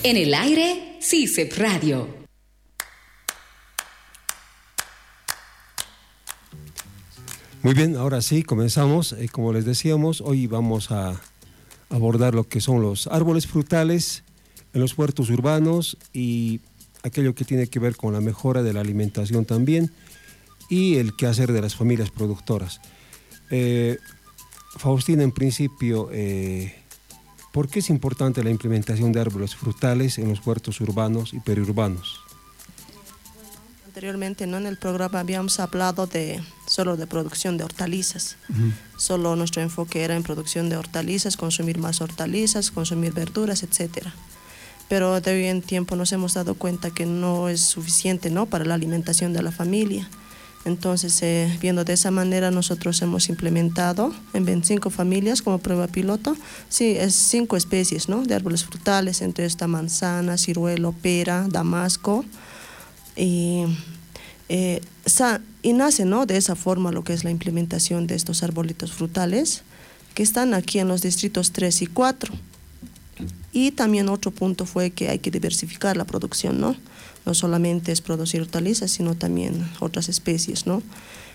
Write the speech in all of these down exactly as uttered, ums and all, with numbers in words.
En el aire, CISEP Radio. Muy bien, ahora sí, comenzamos. Eh, como les decíamos, hoy vamos a abordar lo que son los árboles frutales en los huertos urbanos y aquello que tiene que ver con la mejora de la alimentación también y el quehacer de las familias productoras. Eh, Faustina, en principio, eh, ¿por qué es importante la implementación de árboles frutales en los huertos urbanos y periurbanos? Anteriormente, ¿no? En el programa habíamos hablado de solo de producción de hortalizas. Uh-huh. Solo nuestro enfoque era en producción de hortalizas, consumir más hortalizas, consumir verduras, etcétera. Pero de hoy en tiempo nos hemos dado cuenta que no es suficiente, ¿no? Para la alimentación de la familia. Entonces, eh, viendo de esa manera, nosotros hemos implementado en veinticinco familias como prueba piloto, sí, es cinco especies, ¿no? De árboles frutales, entre esta manzana, ciruelo, pera, damasco. Y, eh, sa, y nace, ¿no? De esa forma lo que es la implementación de estos arbolitos frutales que están aquí en los distritos tres y cuatro. Y también otro punto fue que hay que diversificar la producción, ¿no? No solamente es producir hortalizas, sino también otras especies, ¿no?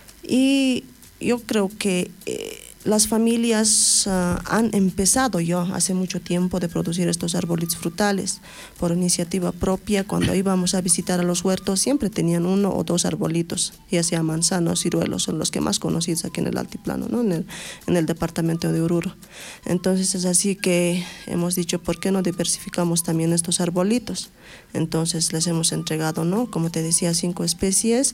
Y yo creo que eh, las familias uh, han empezado ya hace mucho tiempo de producir estos arbolitos frutales por iniciativa propia. Cuando íbamos a visitar a los huertos siempre tenían uno o dos arbolitos, ya sea manzana o ciruelos, son los que más conocidos aquí en el altiplano, ¿no? en, el, en el departamento de Oruro. Entonces es así que hemos dicho, ¿por qué no diversificamos también estos arbolitos? Entonces les hemos entregado, ¿no? Como te decía, cinco especies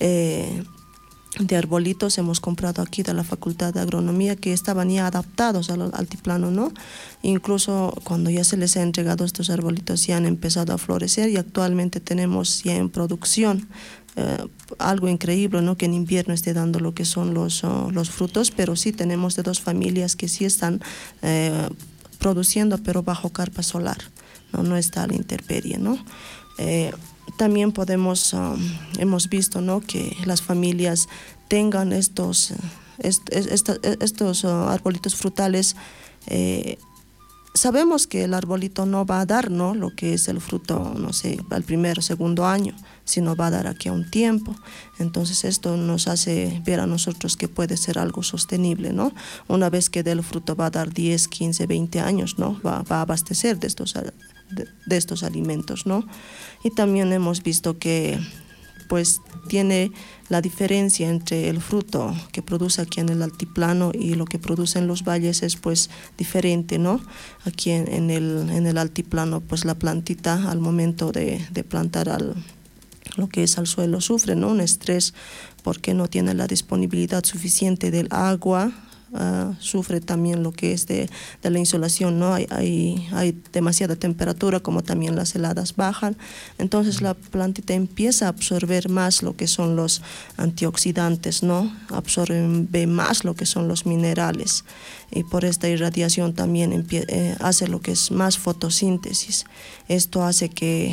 eh, de arbolitos hemos comprado aquí de la Facultad de Agronomía que estaban ya adaptados al altiplano, ¿no? Incluso cuando ya se les ha entregado estos arbolitos ya han empezado a florecer y actualmente tenemos ya en producción eh, algo increíble, ¿no? Que en invierno esté dando lo que son los, uh, los frutos, pero sí tenemos de dos familias que sí están eh, produciendo, pero bajo carpa solar, no, no está a la intemperie, ¿no? Eh, También podemos, um, hemos visto, ¿no? Que las familias tengan estos, est, est, estos uh, arbolitos frutales. Eh, sabemos que el arbolito no va a dar, ¿no? Lo que es el fruto, no sé, al primer o segundo año, sino va a dar aquí a un tiempo. Entonces esto nos hace ver a nosotros que puede ser algo sostenible, ¿no? Una vez que dé el fruto va a dar diez, quince, veinte años, ¿no? Va, va a abastecer de estos De, de estos alimentos, ¿no? Y también hemos visto que pues tiene la diferencia entre el fruto que produce aquí en el altiplano y lo que produce en los valles es pues diferente, ¿no? Aquí en, en, el, en el altiplano pues la plantita al momento de, de plantar al, lo que es al suelo sufre, ¿no? Un estrés porque no tiene la disponibilidad suficiente del agua. Uh, sufre también lo que es de, de la insolación, ¿no? Hay, hay, hay demasiada temperatura, como también las heladas bajan, entonces la plantita empieza a absorber más lo que son los antioxidantes, ¿no? Absorbe más lo que son los minerales y por esta irradiación también empie- eh, hace lo que es más fotosíntesis. Esto hace que,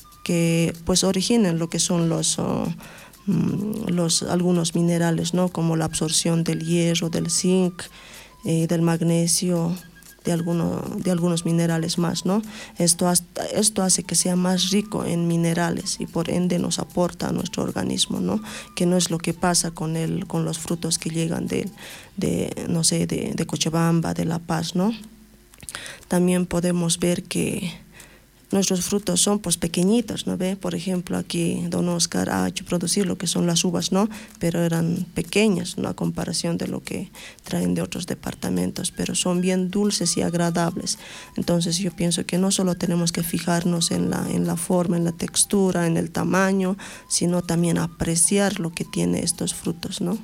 que pues originen lo que son los... Uh, Los, algunos minerales, ¿no? Como la absorción del hierro, del zinc, eh, del magnesio, de, alguno, de algunos minerales más, ¿no? Esto, esto hace que sea más rico en minerales y por ende nos aporta a nuestro organismo, ¿no? Que no es lo que pasa con, el, con los frutos que llegan de, de no sé, de, de Cochabamba, de La Paz, ¿no? También podemos ver que nuestros frutos son pues pequeñitos, ¿no ve? Por ejemplo, aquí don Oscar ha hecho producir lo que son las uvas, ¿no? Pero eran pequeñas, ¿no? A comparación de lo que traen de otros departamentos, pero son bien dulces y agradables. Entonces yo pienso que no solo tenemos que fijarnos en la, en la forma, en la textura, en el tamaño, sino también apreciar lo que tiene estos frutos, ¿no?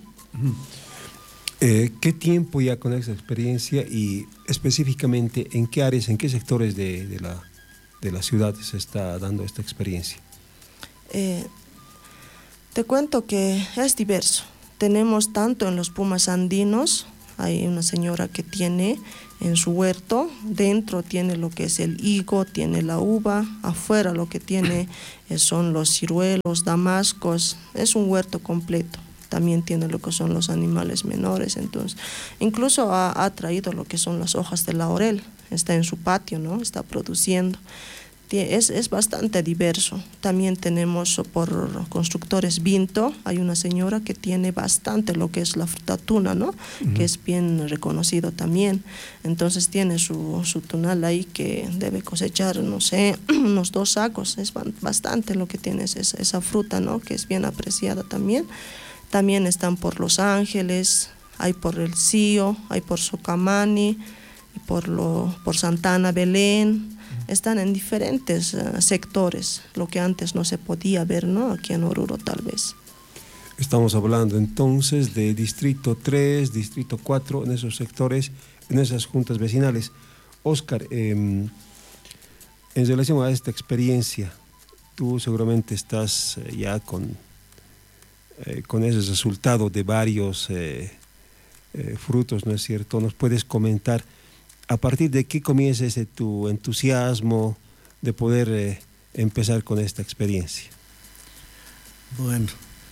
Eh, ¿Qué tiempo ya con esa experiencia y específicamente en qué áreas, en qué sectores de, de la de la ciudad se está dando esta experiencia? Eh, te cuento que es diverso. Tenemos tanto en los pumas andinos, hay una señora que tiene en su huerto, dentro tiene lo que es el higo, tiene la uva, afuera lo que tiene son los ciruelos, damascos, es un huerto completo. También tiene lo que son los animales menores, entonces incluso ha, ha traído lo que son las hojas de laurel, está en su patio, ¿no? Está produciendo. Es, es bastante diverso. También tenemos por constructores Vinto, hay una señora que tiene bastante lo que es la fruta tuna, ¿no? Uh-huh. Que es bien reconocido también. Entonces tiene su, su tunal ahí que debe cosechar, no sé, unos dos sacos. Es bastante lo que tiene esa, esa fruta, ¿no? Que es bien apreciada también. También están por Los Ángeles, hay por el Cío, hay por Socamani, y por, lo, por Santana, Belén. Están en diferentes uh, sectores, lo que antes no se podía ver, ¿no? Aquí en Oruro tal vez. Estamos hablando entonces de Distrito tres, Distrito cuatro, en esos sectores, en esas juntas vecinales. Óscar, eh, en relación a esta experiencia, tú seguramente estás eh, ya con, eh, con ese resultado de varios eh, eh, frutos, ¿no es cierto? ¿Nos puedes comentar a partir de qué comienza ese tu entusiasmo de poder eh, empezar con esta experiencia? Bueno,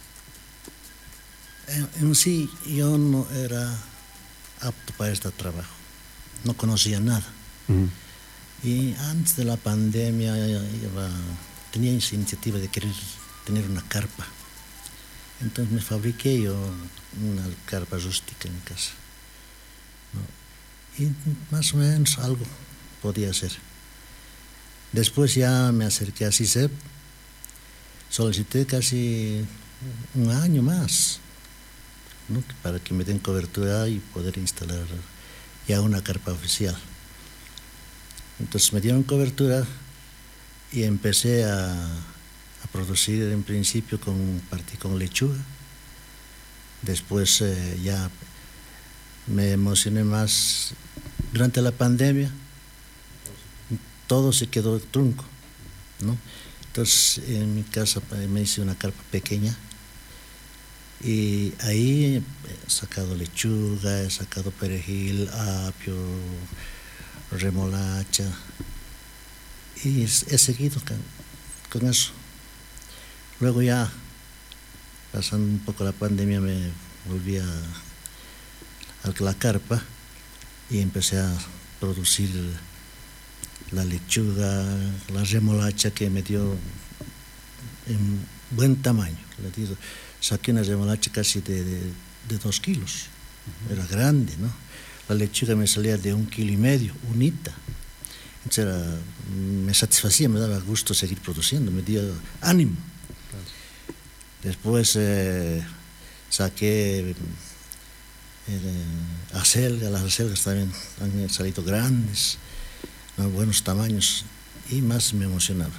en, en sí yo no era apto para este trabajo, no conocía nada. Uh-huh. Y antes de la pandemia iba, tenía esa iniciativa de querer tener una carpa. Entonces me fabriqué yo una carpa rústica en mi casa, ¿no? Y más o menos algo podía hacer. Después ya me acerqué a CICEP, solicité casi un año más, ¿no? Para que me den cobertura y poder instalar ya una carpa oficial. Entonces me dieron cobertura y empecé a, a producir en principio con, partí con lechuga. Después eh, ya me emocioné más. Durante la pandemia todo se quedó trunco, ¿no? Entonces en mi casa me hice una carpa pequeña y ahí he sacado lechuga, he sacado perejil, apio, remolacha y he seguido con, con eso. Luego ya, pasando un poco la pandemia, me volví a, a la carpa y empecé a producir la lechuga, la remolacha que me dio en buen tamaño. Le digo, saqué una remolacha casi de, de, de dos kilos, uh-huh. Era grande, ¿no? La lechuga me salía de un kilo y medio, unita. Entonces era, me satisfacía, me daba gusto seguir produciendo, me dio ánimo. Claro. Después eh, saqué eh, acelga, las acelgas también han salido grandes, ¿no? Buenos tamaños, y más me emocionaba.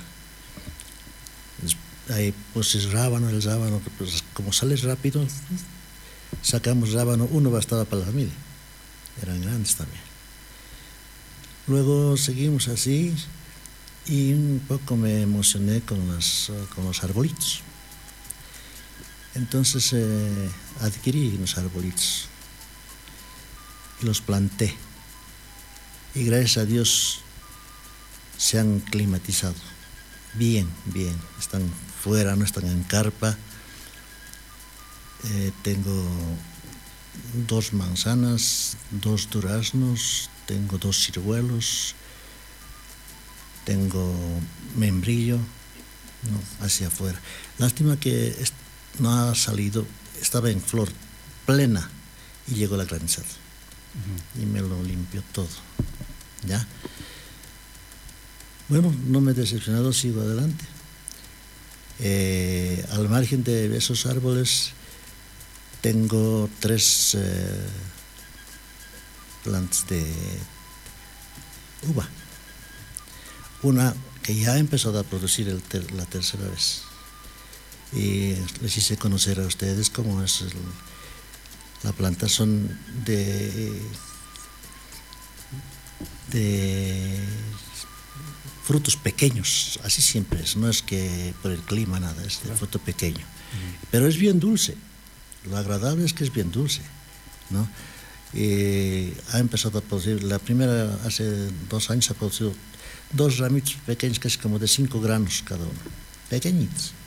Ahí pues el rábano, el rábano, pues, como sale rápido, sacamos rábano, uno bastaba para la familia, eran grandes también. Luego seguimos así y un poco me emocioné con, las, con los arbolitos. Entonces eh, adquirí unos arbolitos y los planté. Y gracias a Dios se han climatizado bien, bien. Están fuera, no están en carpa. Eh, tengo dos manzanas, dos duraznos, tengo dos ciruelos, tengo membrillo, ¿no? Hacia afuera. Lástima que no ha salido, estaba en flor plena y llegó la granizada. Uh-huh. Y me lo limpió todo, ¿ya? Bueno, no me he decepcionado, sigo adelante. Eh, al margen de esos árboles tengo tres eh, plantas de uva. Una que ya ha empezado a producir el ter- la tercera vez. Y les hice conocer a ustedes cómo es el, la planta. Son de, de frutos pequeños, así siempre es, no es que por el clima nada, es de fruto pequeño. Pero es bien dulce. Lo agradable es que es bien dulce, ¿no? Y ha empezado a producir, la primera hace dos años ha producido dos ramitos pequeños, casi como de cinco granos cada uno, pequeñitos.